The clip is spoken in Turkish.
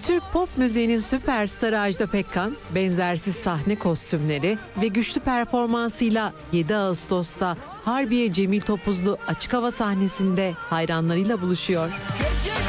Türk pop müziğinin süperstarı Ajda Pekkan, benzersiz sahne kostümleri ve güçlü performansıyla 7 Ağustos'ta Harbiye Cemil Topuzlu açık hava sahnesinde hayranlarıyla buluşuyor.